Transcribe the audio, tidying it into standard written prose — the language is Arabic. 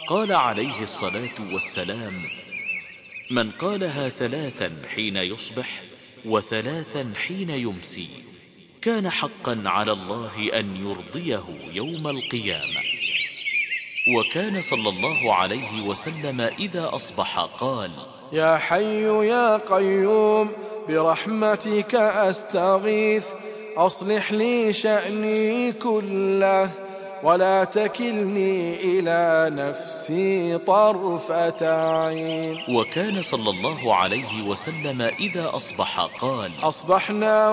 قال عليه الصلاة والسلام: من قالها 3 حين يصبح و3 حين يمسي كان حقا على الله أن يرضيه يوم القيامة. وكان صلى الله عليه وسلم إذا أصبح قال: يا حي يا قيوم برحمتك أستغيث، أصلح لي شأني كله ولا تكلني إلى نفسي طرفة عين. وكان صلى الله عليه وسلم إذا أصبح قال: أصبحنا